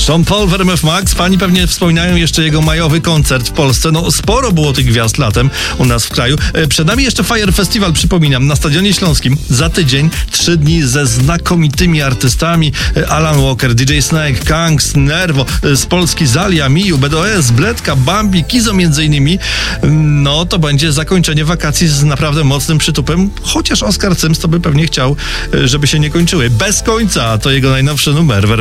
Sean Paul w RMF Max. Pani pewnie wspominają jeszcze jego majowy koncert w Polsce. No sporo było tych gwiazd latem u nas w kraju. Przed nami jeszcze Fire Festival, przypominam, na Stadionie Śląskim. Za tydzień 3 dni ze znakomitymi artystami. Alan Walker, DJ Snake, Kangs, Nervo, z Polski Zalia, Miu, BDOS, Bledka, Bambi, Kizo między innymi. No to będzie zakończenie wakacji z naprawdę mocnym przytupem, chociaż Oskar Cyms to by pewnie chciał, żeby się nie kończyły. Bez końca to jego najnowszy numer.